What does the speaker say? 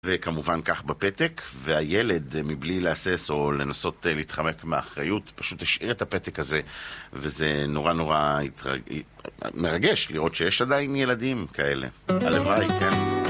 וכמובן כך בפתק, והילד מבלי להסס או לנסות להתחמק מהאחריות פשוט השאיר את הפתק הזה, וזה נורא נורא מרגש לראות שיש עדיין ילדים כאלה. הלוואי, כן.